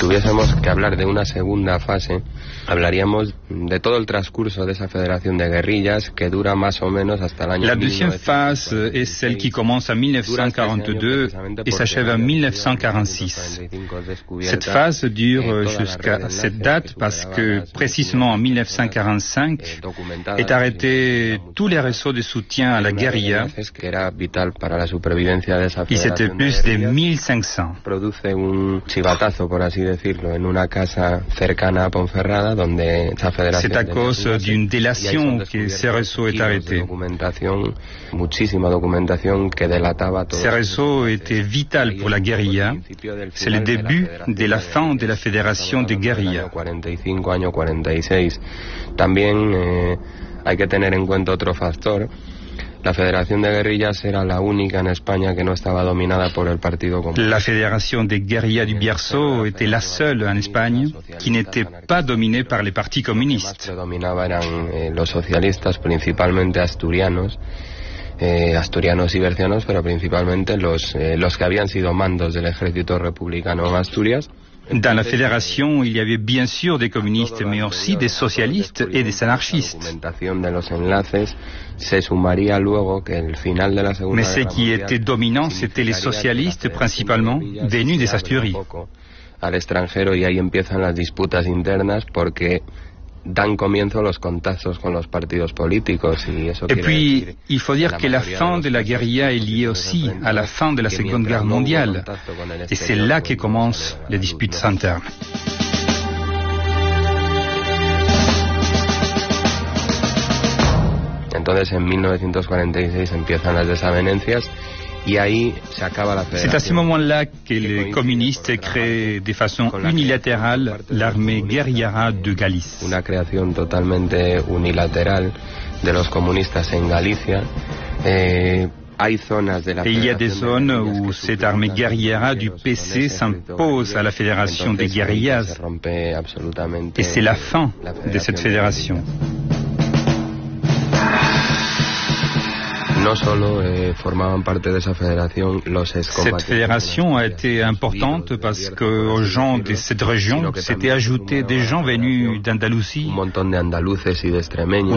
tuviésemos que hablar de una segunda fase, hablaríamos de todo el transcurso de esa federación de guerrillas que dura más o menos hasta el año. La deuxième phase est celle qui commence en 1942 et s'achève en 1946. Cette phase dure jusqu'à cette date parce que précisément en 1945 est arrêté tous les réseaux de soutien à la guérilla. Ils étaient plus de 1500. Produce un chivatazo, por así decirlo, en una casa cercana a Ponferrada, donde esa federación. C'est à cause d'une délation que ce réseau est arrêté. Muchísima documentación que delataba todo. Ce réseau était vital pour la guérilla. C'est le début de la fin de la fédération de guérilla. Año 45, año 46. También hay que tener en cuenta otro factor. La Federación de Guerrillas era la única en España que no estaba dominada por el Partido Comunista. La Fédération des guérillas du Bierzo était la seule en Espagne qui n'était pas dominée par les partis communistes. Los que dominaba eran los socialistas, principalmente asturianos y bercianos, pero principalmente los que habían sido mandos del ejército republicano en Asturias. Dans la fédération, il y avait bien sûr des communistes, mais aussi des socialistes et des anarchistes. Mais ce qui était dominant, c'était les socialistes, principalement venus des Asturies. Al extranjero, y ahí empiezan las disputas internas porque dan comienzo los contactos con los partidos políticos y eso. Et puis, il faut dire que la fin de la guérilla est liée aussi à la fin de la Seconde Guerre mondiale. Et c'est là que commencent les disputes internes. Entonces, en 1946 empiezan las desavenencias. Y ahí se acaba la federación. C'est à ce moment-là que les communistes créent de façon unilatérale l'armée guerrillera de Galice. Una creación totalmente unilateral de los comunistas en Galicia. Hay zonas de la. Et il y a des zones où cette armée guerrillera du PC s'impose à la fédération des guérillas. Et c'est la fin de cette fédération. No solo formaban parte de esa federación los excombatientes. Cette fédération a été importante parce qu'aux gens de cette région s'étaient ajoutés des gens venus d'Andalousie. Un montón de andaluces y de extremeños.